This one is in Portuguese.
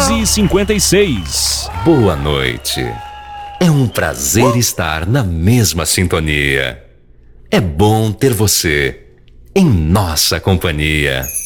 11h56. Boa noite. É um prazer estar na mesma sintonia. É bom ter você em nossa companhia.